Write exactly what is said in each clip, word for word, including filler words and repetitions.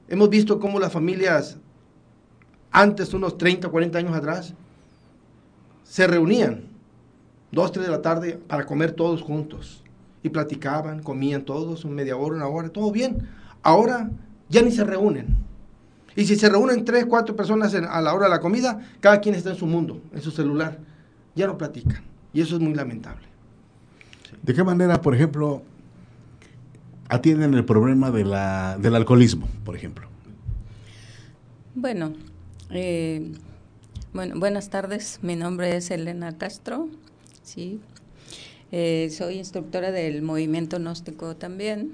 Hemos visto cómo las familias, antes, unos treinta, cuarenta años atrás, se reunían dos, tres de la tarde para comer todos juntos. Y platicaban, comían todos, media hora, una hora, todo bien. Ahora ya ni se reúnen. Y si se reúnen tres, cuatro personas en, a la hora de la comida, cada quien está en su mundo, en su celular. Ya no platican. Y eso es muy lamentable. Sí. ¿De qué manera, por ejemplo, atienden el problema de la, del alcoholismo, por ejemplo? Bueno, eh, bueno, buenas tardes. Mi nombre es Elena Castro. Sí. Eh, soy instructora del movimiento gnóstico también.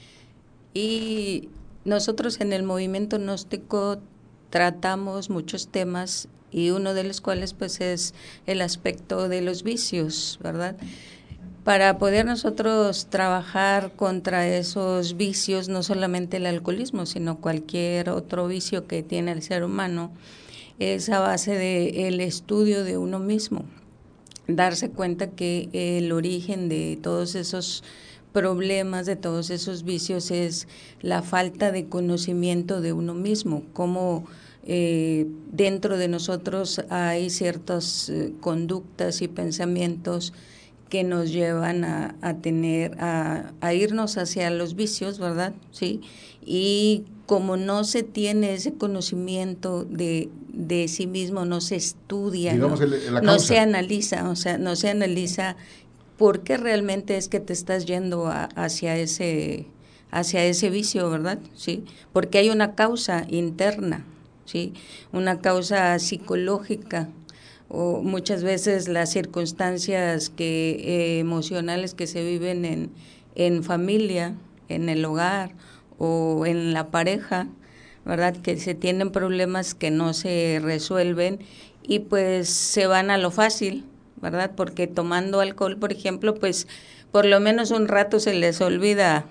Y nosotros en el movimiento gnóstico tratamos muchos temas y uno de los cuales pues es el aspecto de los vicios, ¿verdad? Para poder nosotros trabajar contra esos vicios, no solamente el alcoholismo, sino cualquier otro vicio que tiene el ser humano, es a base del estudio de uno mismo. Darse cuenta que el origen de todos esos problemas, de todos esos vicios, es la falta de conocimiento de uno mismo, cómo eh, dentro de nosotros hay ciertas eh, conductas y pensamientos que nos llevan a, a tener, a, a irnos hacia los vicios, ¿verdad? Sí. Y como no se tiene ese conocimiento de, de sí mismo, no se estudia, Digamos, no, el, la no se analiza, o sea, no se analiza por qué realmente es que te estás yendo a, hacia ese, hacia ese vicio, ¿verdad? Sí. Porque hay una causa interna, sí, una causa psicológica, o muchas veces las circunstancias que eh, emocionales que se viven en, en familia, en el hogar o en la pareja, ¿verdad? Que se tienen problemas que no se resuelven y pues se van a lo fácil, ¿verdad? Porque tomando alcohol, por ejemplo, pues por lo menos un rato se les olvida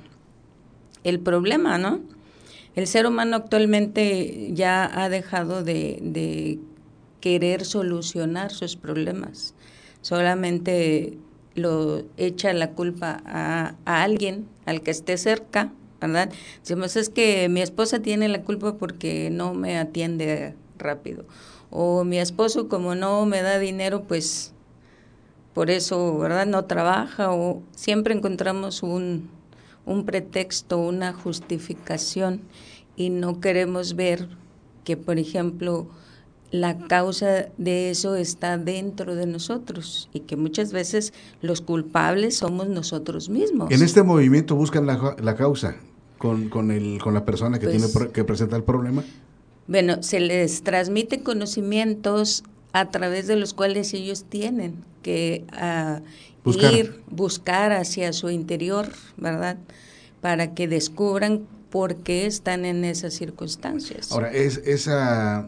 el problema, ¿no? El ser humano actualmente ya ha dejado de, de querer solucionar sus problemas, solamente lo echa la culpa a, a alguien, al que esté cerca, ¿verdad? Decimos, es que mi esposa tiene la culpa porque no me atiende rápido, o mi esposo como no me da dinero, pues por eso, ¿verdad? No trabaja, o siempre encontramos un, un pretexto, una justificación, y no queremos ver que, por ejemplo, la causa de eso está dentro de nosotros y que muchas veces los culpables somos nosotros mismos. En este movimiento buscan la, la causa con, con, el, con la persona que, pues, tiene, que presenta el problema. Bueno, se les transmite conocimientos a través de los cuales ellos tienen que uh, buscar. ir, buscar hacia su interior, ¿verdad? Para que descubran por qué están en esas circunstancias. Ahora, es esa...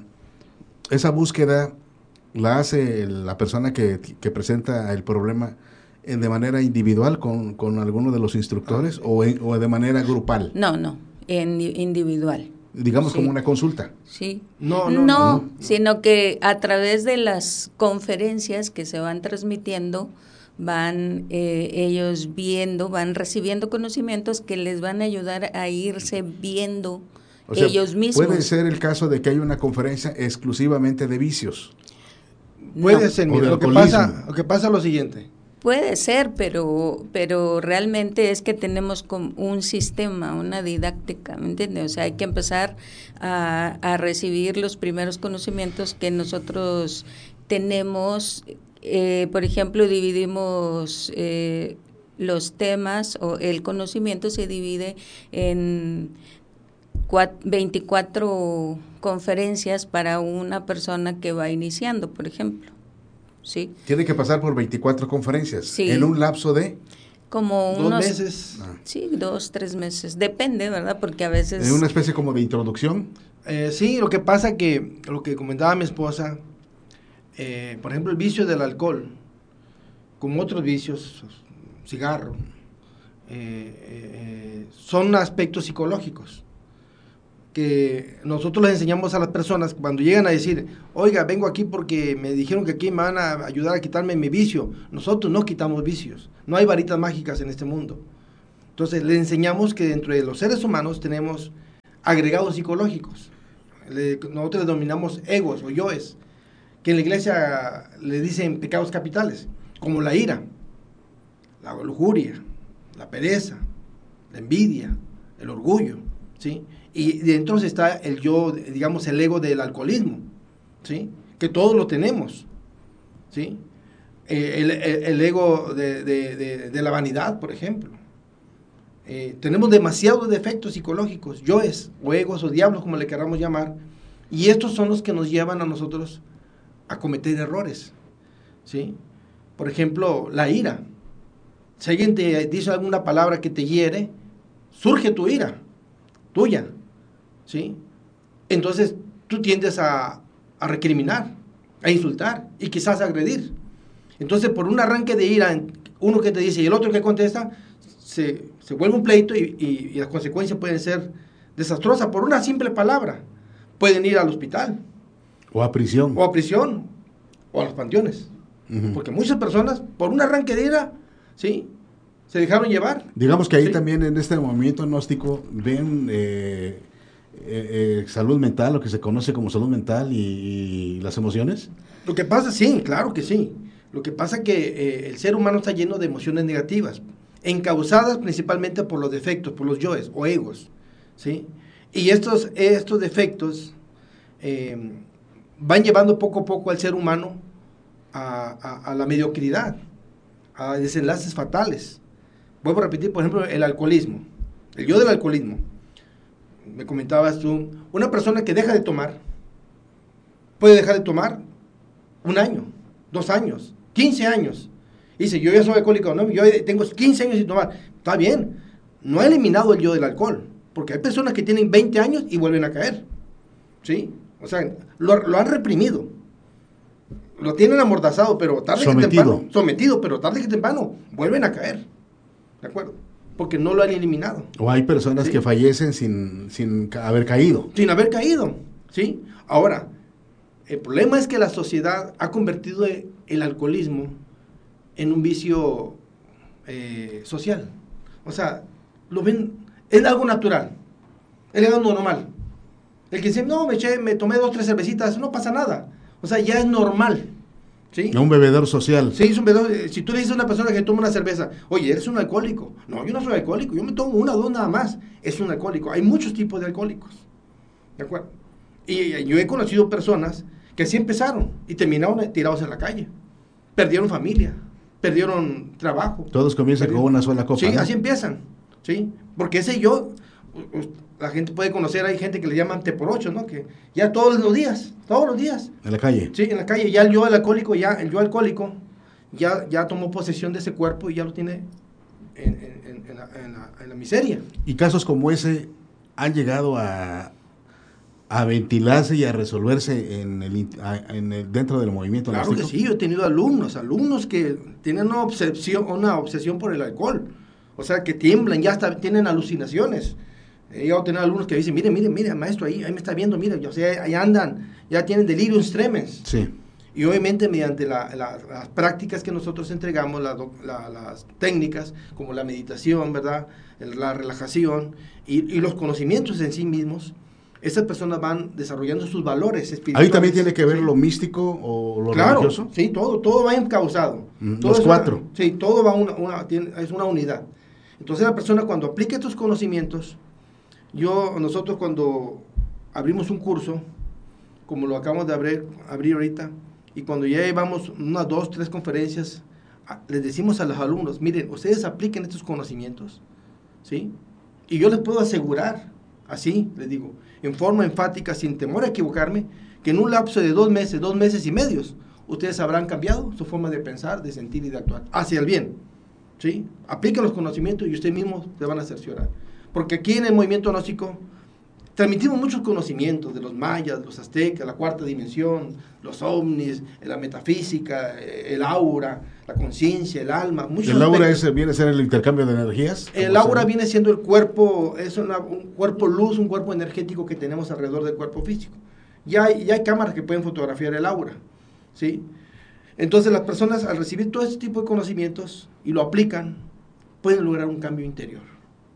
Esa búsqueda la hace la persona que, que presenta el problema de manera individual con, con alguno de los instructores o, en, o de manera grupal. No, no, en individual. Digamos, sí, como una consulta. Sí. No, no, no, no, no, sino que a través de las conferencias que se van transmitiendo, van eh, ellos viendo, van recibiendo conocimientos que les van a ayudar a irse viendo. O sea, ellos mismos. Puede ser el caso de que hay una conferencia exclusivamente de vicios. Puede no, ser, mira, lo que pasa, lo que pasa es lo siguiente. Puede ser, pero pero realmente es que tenemos como un sistema, una didáctica, ¿me entiendes? O sea, hay que empezar a, a recibir los primeros conocimientos que nosotros tenemos. Eh, por ejemplo, dividimos eh, los temas, o el conocimiento se divide en veinticuatro conferencias para una persona que va iniciando, por ejemplo. ¿Sí? Tiene que pasar por veinticuatro conferencias, sí, en un lapso de como dos unos meses. Ah. Sí, dos, tres meses. Depende, ¿verdad? Porque a veces... ¿Es una especie como de introducción? Eh, sí, lo que pasa que, lo que comentaba mi esposa, eh, por ejemplo, el vicio del alcohol, como otros vicios, cigarro, eh, eh, son aspectos psicológicos que nosotros les enseñamos a las personas cuando llegan a decir, oiga, vengo aquí porque me dijeron que aquí me van a ayudar a quitarme mi vicio. Nosotros no quitamos vicios, no hay varitas mágicas en este mundo. Entonces les enseñamos que dentro de los seres humanos tenemos agregados psicológicos. Le, nosotros le denominamos egos o yoes, que en la iglesia le dicen pecados capitales, como la ira, la lujuria, la pereza, la envidia, el orgullo, ¿sí? Y dentro está el yo, digamos, el ego del alcoholismo, ¿sí? Que todos lo tenemos, ¿sí? Eh, el, el, el ego de, de, de, de la vanidad, por ejemplo. Eh, tenemos demasiados defectos psicológicos, yoes, o egos, o diablos, como le queramos llamar, y estos son los que nos llevan a nosotros a cometer errores, ¿sí? Por ejemplo, la ira. Si alguien te dice alguna palabra que te hiere, surge tu ira, tuya, ¿sí? Entonces, tú tiendes a, a recriminar, a insultar, y quizás a agredir. Entonces, por un arranque de ira, uno que te dice y el otro que contesta, se, se vuelve un pleito y, y, y las consecuencias pueden ser desastrosas por una simple palabra. Pueden ir al hospital. O a prisión. O a prisión. O a los panteones. Uh-huh. Porque muchas personas, por un arranque de ira, ¿sí?, se dejaron llevar. Digamos que ahí ¿sí? También en este movimiento gnóstico ven eh, eh, eh, salud mental, lo que se conoce como salud mental y, y las emociones. Lo que pasa, sí, claro que sí. Lo que pasa es que eh, el ser humano está lleno de emociones negativas, encausadas principalmente por los defectos, por los yoes o egos, ¿sí? Y estos, estos defectos eh, van llevando poco a poco al ser humano a, a, a la mediocridad, a desenlaces fatales. Vuelvo a repetir, por ejemplo, el alcoholismo, el yo del alcoholismo. Me comentabas tú, una persona que deja de tomar, puede dejar de tomar un año, dos años, quince años. Dice, yo ya soy alcohólico, no, yo tengo quince años sin tomar. Está bien, no ha eliminado el yo del alcohol, porque hay personas que tienen veinte años y vuelven a caer, ¿sí? O sea, lo, lo han reprimido, lo tienen amordazado, pero tarde sometido. que temprano, sometido, pero tarde que temprano, vuelven a caer, ¿de acuerdo? Porque no lo han eliminado. O hay personas ¿sí? que fallecen sin, sin haber caído. Sin haber caído, ¿sí? Ahora, el problema es que la sociedad ha convertido el alcoholismo en un vicio eh, social. O sea, lo ven, es algo natural, es algo normal. El que dice, no, me, eché, me tomé dos, tres cervecitas, no pasa nada. O sea, ya es normal, ¿sí? Un bebedor social. Sí, es un bebedor. Si tú le dices a una persona que toma una cerveza, oye, eres un alcohólico. No, yo no soy alcohólico, yo me tomo una o dos nada más. Es un alcohólico. Hay muchos tipos de alcohólicos, ¿de acuerdo? Y yo he conocido personas que así empezaron y terminaron tirados en la calle. Perdieron familia, perdieron trabajo. Todos comienzan perdieron. con una sola copa. Sí, ¿no? así empiezan, ¿sí? Porque ese yo, la gente puede conocer, hay gente que le llaman te por ocho, ¿no? Que ya todos los días, todos los días. En la calle. Sí, en la calle, ya el yo el alcohólico, ya el yo alcohólico, ya, ya tomó posesión de ese cuerpo y ya lo tiene en, en, en, la, en, la, en la miseria. Y casos como ese han llegado a, a ventilarse y a resolverse en el, en el, dentro del movimiento Claro gnóstico. que sí, yo he tenido alumnos, alumnos que tienen una obsesión, una obsesión por el alcohol. O sea, que tiemblan, ya hasta tienen alucinaciones. He llegado a tener alumnos que dicen, mire, mire, mire, maestro, ahí, ahí me está viendo, mire, o sea, ahí andan, ya tienen delirium tremens. Sí. Y obviamente mediante la, la, las prácticas que nosotros entregamos, la, la, las técnicas, como la meditación, ¿verdad?, la relajación y, y los conocimientos en sí mismos, esas personas van desarrollando sus valores espirituales. Ahí también tiene que ver ¿sí? lo místico o lo claro, religioso. Sí, todo, todo va encauzado. Mm, todo los cuatro. Una, sí, todo va una, una, tiene, es una unidad. Entonces la persona cuando aplica estos conocimientos, yo, nosotros cuando abrimos un curso, como lo acabamos de abrir, abrir ahorita, y cuando ya llevamos unas dos, tres conferencias, les decimos a los alumnos, miren, ustedes apliquen estos conocimientos, ¿sí? Y yo les puedo asegurar, así les digo, en forma enfática, sin temor a equivocarme, que en un lapso de dos meses, dos meses y medios, ustedes habrán cambiado su forma de pensar, de sentir y de actuar, hacia el bien, ¿sí? Apliquen los conocimientos y ustedes mismos se van a cerciorar. Porque aquí en el movimiento gnóstico transmitimos muchos conocimientos de los mayas, de los aztecas, la cuarta dimensión, los ovnis, la metafísica, el aura, la conciencia, el alma. Muchos ¿El aura aspectos. es, viene a ser el intercambio de energías? El aura viene siendo el cuerpo, es una, un cuerpo luz, un cuerpo energético que tenemos alrededor del cuerpo físico. Ya hay, ya hay cámaras que pueden fotografiar el aura, ¿sí? Entonces las personas al recibir todo este tipo de conocimientos y lo aplican, pueden lograr un cambio interior.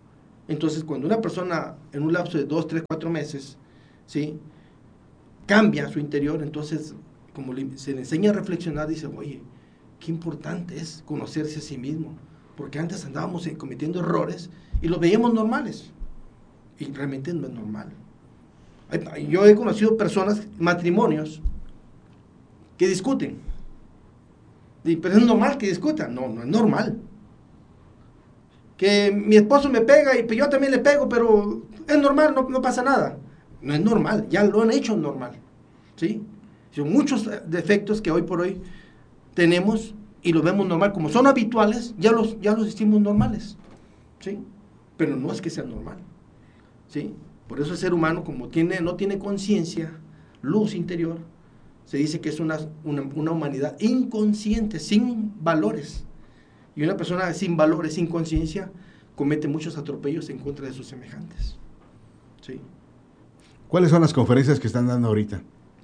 Entonces, cuando una persona en un lapso de dos, tres, cuatro meses, ¿sí?, cambia su interior, entonces, como le, se le enseña a reflexionar, dice, oye, qué importante es conocerse a sí mismo, porque antes andábamos cometiendo errores y los veíamos normales, y realmente no es normal. Yo he conocido personas, matrimonios, que discuten, pero es normal que discutan. No, no es normal. Que mi esposo me pega y yo también le pego, pero es normal, no, no pasa nada. No es normal, ya lo han hecho normal, ¿sí? Son muchos defectos que hoy por hoy tenemos y los vemos normal. Como son habituales, ya los, ya los estimamos normales, ¿sí? Pero no es que sea normal, ¿sí? Por eso el ser humano, como tiene, no tiene conciencia, luz interior, se dice que es una, una, una humanidad inconsciente, sin valores. Y una persona sin valores, sin conciencia, comete muchos atropellos en contra de sus semejantes, ¿sí? ¿Cuáles son las conferencias que están dando ahorita?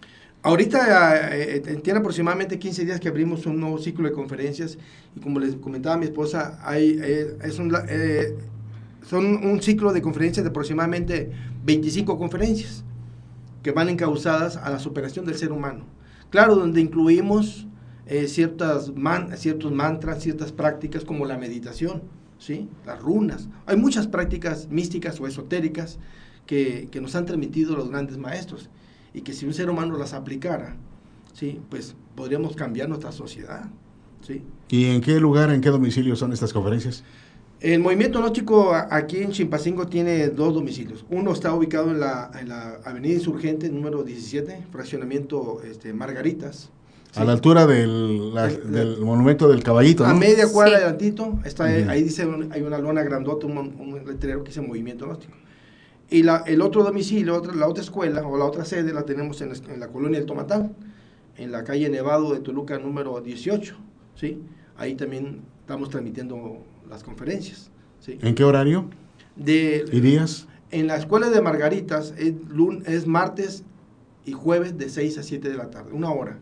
Ahorita eh, tiene aproximadamente quince días que abrimos un nuevo ciclo de conferencias, y como les comentaba a mi esposa, hay, eh, es un, eh, son un ciclo de conferencias de aproximadamente veinticinco conferencias que van encausadas a la superación del ser humano. Claro, donde incluimos eh, ciertas man, ciertos mantras, ciertas prácticas como la meditación, ¿sí?, las runas. Hay muchas prácticas místicas o esotéricas que, que nos han transmitido los grandes maestros, y que si un ser humano las aplicara, ¿sí?, pues podríamos cambiar nuestra sociedad, ¿sí? ¿Y en qué lugar, en qué domicilio son estas conferencias? El movimiento gnóstico aquí en Chilpancingo tiene dos domicilios. Uno está ubicado en la, en la avenida Insurgente, número diecisiete, fraccionamiento este, Margaritas. ¿Sí? A la altura del, la, el, del monumento del caballito, ¿no? A media cuadra sí. adelantito, está, uh-huh. Ahí dice, hay una lona grandota, un, un letrero que dice movimiento gnóstico. Y la, el otro domicilio, otra, la otra escuela o la otra sede la tenemos en, en la colonia del Tomatal, en la calle Nevado de Toluca número dieciocho, ¿sí? Ahí también estamos transmitiendo las conferencias, ¿sí? ¿En qué horario? De, ¿Y días? En la escuela de Margaritas es, lun, es martes y jueves de seis a siete de la tarde, una hora.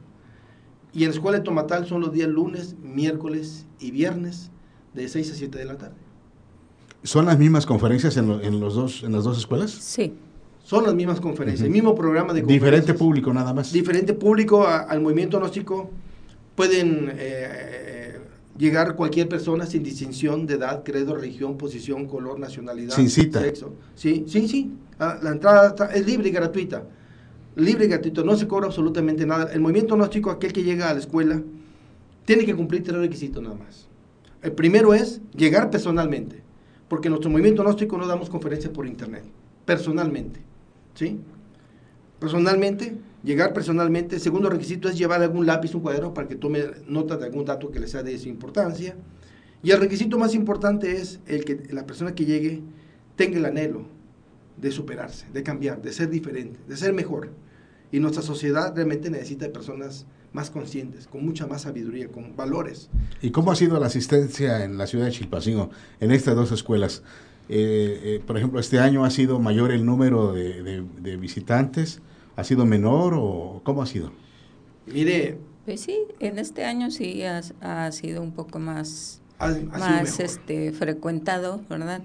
Y en la escuela de Tomatal son los días lunes, miércoles y viernes de seis a siete de la tarde. ¿Son las mismas conferencias en, lo, en, los dos, en las dos escuelas? Sí. Son las mismas conferencias, uh-huh. El mismo programa de conferencias. Diferente público nada más. Diferente público a, al movimiento gnóstico. Pueden eh, llegar cualquier persona sin distinción de edad, credo, religión, posición, color, nacionalidad, sin cita. Sexo. Sí, sí, sí. La, la entrada está, es libre y gratuita. Libre y gratuito, no se cobra absolutamente nada. El movimiento gnóstico, aquel que llega a la escuela, tiene que cumplir tres requisitos nada más. El primero es llegar personalmente, porque en nuestro movimiento gnóstico no damos conferencias por internet, personalmente, ¿sí? Personalmente, llegar personalmente. El segundo requisito es llevar algún lápiz, un cuaderno, para que tome nota de algún dato que le sea de su importancia. Y el requisito más importante es el que la persona que llegue tenga el anhelo de superarse, de cambiar, de ser diferente, de ser mejor. Y nuestra sociedad realmente necesita de personas más conscientes, con mucha más sabiduría, con valores. ¿Y cómo ha sido la asistencia en la ciudad de Chilpancingo, en estas dos escuelas? Eh, eh, por ejemplo, ¿este año ha sido mayor el número de, de, de visitantes? ¿Ha sido menor o cómo ha sido? Mire... Pues sí, en este año sí ha, ha sido un poco más, ha, ha más este, frecuentado, ¿verdad?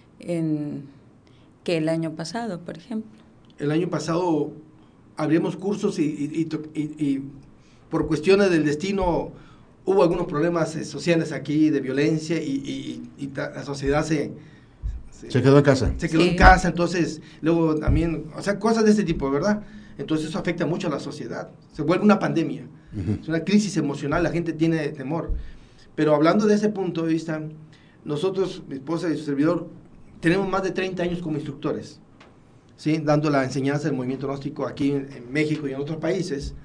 En, que el año pasado, por ejemplo. El año pasado abrimos cursos y, y, y, y, y por cuestiones del destino hubo algunos problemas sociales aquí de violencia y, y, y la sociedad se, se... Se quedó en casa. Se quedó sí. en casa, entonces luego también, o sea, cosas de este tipo, ¿verdad? Entonces eso afecta mucho a la sociedad. Se vuelve una pandemia, uh-huh. Es una crisis emocional, la gente tiene temor. Pero hablando de ese punto de vista, nosotros, mi esposa y su servidor, tenemos más de treinta años como instructores, ¿sí? Dando la enseñanza del movimiento gnóstico aquí en, en México y en otros países.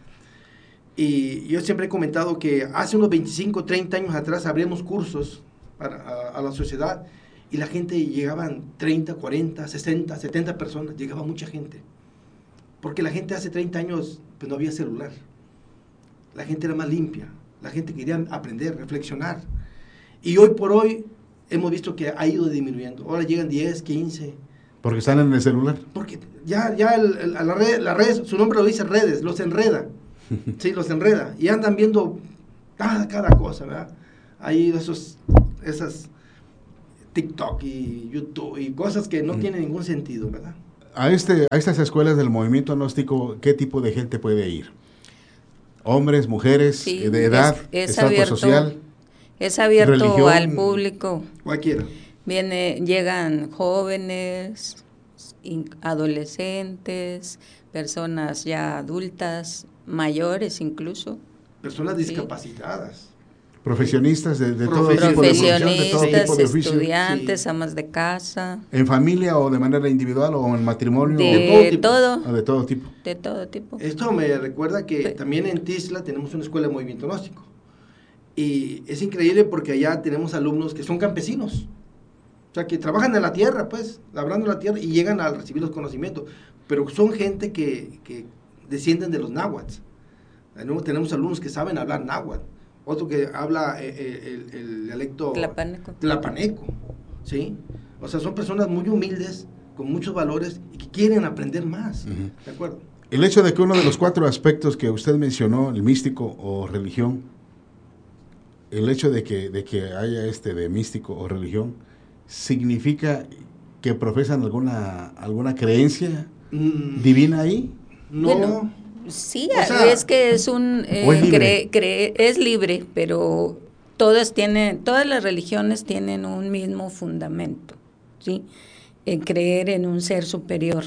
Y yo siempre he comentado que hace unos veinticinco, treinta años atrás abrimos cursos para, a, a la sociedad y la gente llegaban treinta, cuarenta, sesenta, setenta personas, llegaba mucha gente. Porque la gente hace treinta años pues no había celular. La gente era más limpia, la gente quería aprender, reflexionar. Y hoy por hoy hemos visto que ha ido disminuyendo. Ahora llegan diez, quince. ¿Porque están en el celular? Porque ya, ya el, el, la red, la red, su nombre lo dice redes, los enreda. Sí, los enreda. Y andan viendo cada, cada cosa, ¿verdad? Hay esos, esas TikTok y YouTube y cosas que no mm. tienen ningún sentido, ¿verdad? A, este, a estas escuelas del movimiento gnóstico, ¿qué tipo de gente puede ir? ¿Hombres, mujeres, sí, de edad, es, es estatus abierto, social? Es abierto religión, al público. Cualquiera. Viene, llegan jóvenes, adolescentes, personas ya adultas, mayores incluso. Personas discapacitadas. Sí. Profesionistas de, de todo tipo de Profesionistas, de todo tipo de oficio. estudiantes, sí. Amas de casa. ¿En familia o de manera individual o en matrimonio? De, de todo tipo. todo. De todo tipo. De todo tipo. Esto me recuerda que Pero, también en Tizla tenemos una escuela de movimiento gnóstico. Y es increíble porque allá tenemos alumnos que son campesinos. O sea, que trabajan en la tierra, pues, labrando la tierra y llegan a recibir los conocimientos. Pero son gente que, que descienden de los náhuatl. Tenemos alumnos que saben hablar náhuatl. Otro que habla eh, el, el dialecto tlapaneco. tlapaneco, ¿sí? O sea, son personas muy humildes, con muchos valores y que quieren aprender más, uh-huh. ¿De acuerdo? El hecho de que uno de los cuatro aspectos que usted mencionó, el místico o religión, el hecho de que, de que haya este de místico o religión, ¿significa que profesan alguna, alguna creencia mm, divina ahí? No. Bueno, sí, o sea, es que es un eh, es, libre? Cree, cree, es libre, pero todas tienen, todas las religiones tienen un mismo fundamento, ¿sí? En creer en un ser superior,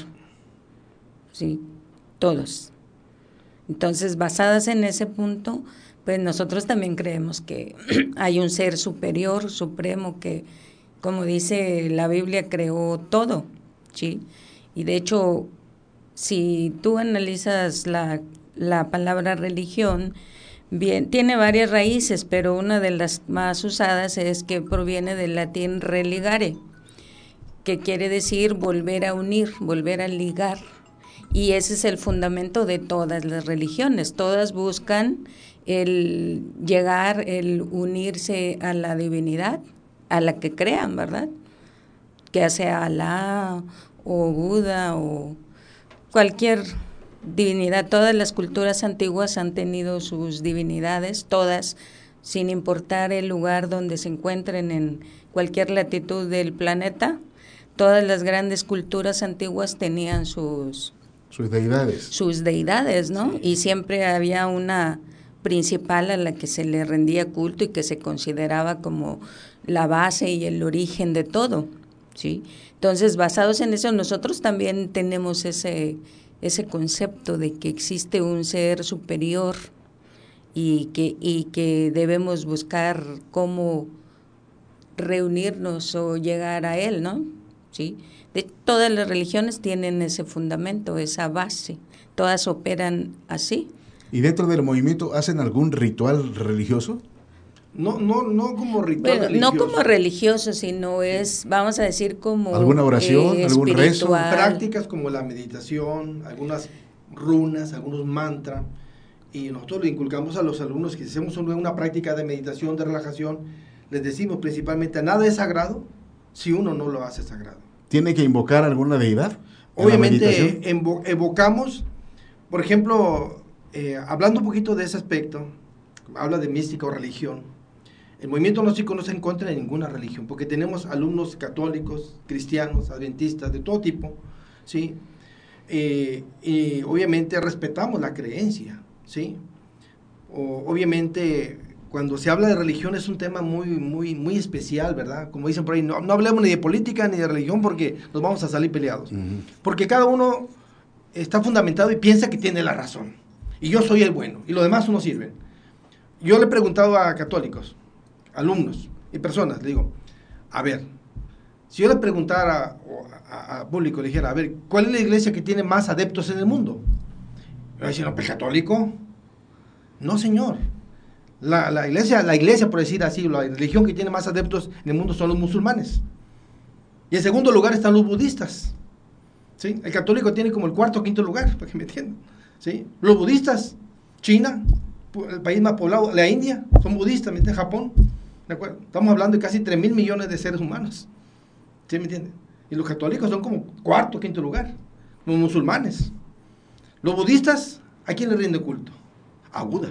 sí, todos. Entonces, basadas en ese punto, pues nosotros también creemos que hay un ser superior, supremo, que, como dice la Biblia, creó todo, ¿sí? Y de hecho, si tú analizas la, la palabra religión, bien, tiene varias raíces, pero una de las más usadas es que proviene del latín religare, que quiere decir volver a unir, volver a ligar. Y ese es el fundamento de todas las religiones. Todas buscan el llegar, el unirse a la divinidad, a la que crean, ¿verdad? Que sea Alá o Buda o cualquier divinidad. Todas las culturas antiguas han tenido sus divinidades, todas, sin importar el lugar donde se encuentren en cualquier latitud del planeta. Todas las grandes culturas antiguas tenían sus... Sus deidades. Sus deidades, ¿no? Sí. Y siempre había una principal a la que se le rendía culto y que se consideraba como la base y el origen de todo, ¿sí? Entonces, basados en eso, nosotros también tenemos ese, ese concepto de que existe un ser superior y que, y que debemos buscar cómo reunirnos o llegar a él, ¿no? ¿Sí? De, todas las religiones tienen ese fundamento, esa base, todas operan así. ¿Y dentro del movimiento hacen algún ritual religioso? No, no, no como ritual bueno, religioso. No como religioso, sino es, vamos a decir, como... ¿Alguna oración, eh, algún rezo? Prácticas como la meditación, algunas runas, algunos mantras. Y nosotros le inculcamos a los alumnos que si hacemos una práctica de meditación, de relajación, les decimos principalmente, nada es sagrado si uno no lo hace sagrado. ¿Tiene que invocar alguna deidad? Obviamente evo- evocamos, por ejemplo, eh, hablando un poquito de ese aspecto, habla de mística o religión. El movimiento gnóstico no se encuentra en ninguna religión, porque tenemos alumnos católicos, cristianos, adventistas, de todo tipo, ¿sí? Eh, y obviamente respetamos la creencia, ¿sí? O, obviamente, cuando se habla de religión es un tema muy, muy, muy especial, ¿verdad? Como dicen por ahí, no, no hablemos ni de política ni de religión porque nos vamos a salir peleados. Uh-huh. Porque cada uno está fundamentado y piensa que tiene la razón. Y yo soy el bueno, y los demás no sirven. Yo le he preguntado a católicos, alumnos y personas, le digo, a ver, si yo le preguntara a, a público, le dijera, a ver, ¿cuál es la iglesia que tiene más adeptos en el mundo? Me va a decir, no, pues católico. No, señor. La, la iglesia, la iglesia, por decir así, la religión que tiene más adeptos en el mundo son los musulmanes. Y en segundo lugar están los budistas. ¿Sí? El católico tiene como el cuarto o quinto lugar, para que me entiendan. ¿Sí? Los budistas, China, el país más poblado, la India, son budistas, ¿me entienden? Japón, ¿de acuerdo? Estamos hablando de casi tres mil millones de seres humanos. ¿Sí me entienden? Y los católicos son como cuarto o quinto lugar. Los musulmanes. Los budistas, ¿a quién le rinde culto? A Buda.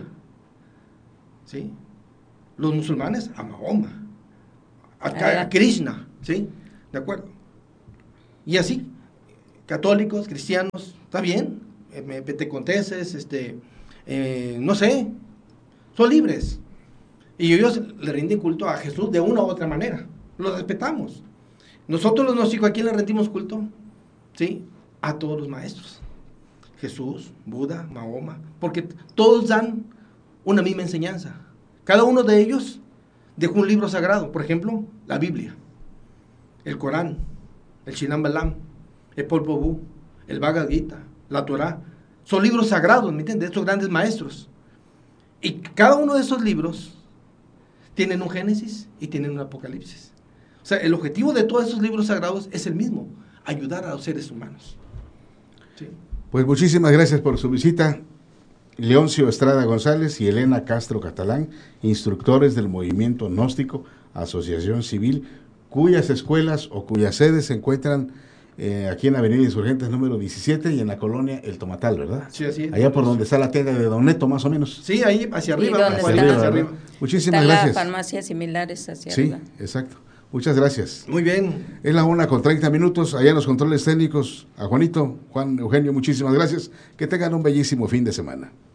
¿Sí? Los musulmanes a Mahoma, a, a Krishna, ¿sí? De acuerdo. Y así, católicos, cristianos, está bien, eh, pentecosteses, este, eh, no sé, son libres. Y ellos le rinden culto a Jesús de una u otra manera. Los respetamos. Nosotros los gnósticos, ¿a quién le rendimos culto? ¿Sí? A todos los maestros. Jesús, Buda, Mahoma. Porque todos dan una misma enseñanza. Cada uno de ellos dejó un libro sagrado. Por ejemplo, la Biblia, el Corán, el Shinam Balam, el Pol Vuh, el Bhagavad Gita, la Torah. Son libros sagrados, ¿me entiendes? De estos grandes maestros. Y cada uno de esos libros tienen un Génesis y tienen un Apocalipsis. O sea, el objetivo de todos esos libros sagrados es el mismo, ayudar a los seres humanos. Sí. Pues muchísimas gracias por su visita, Leoncio Estrada González y Elena Castro Catalán, instructores del Movimiento Gnóstico, asociación civil, cuyas escuelas o cuyas sedes se encuentran eh, aquí en Avenida Insurgentes número diecisiete y en la colonia El Tomatal, ¿verdad? Sí, así es. Allá por donde está la tienda de Don Neto, más o menos. Sí, ahí hacia arriba. ¿Y dónde hacia está? arriba, hacia arriba. Muchísimas Está gracias. la farmacia similares hacia Sí, arriba. exacto. Muchas gracias. Muy bien. Es la una con treinta minutos, allá en los controles técnicos. A Juanito, Juan Eugenio, muchísimas gracias. Que tengan un bellísimo fin de semana.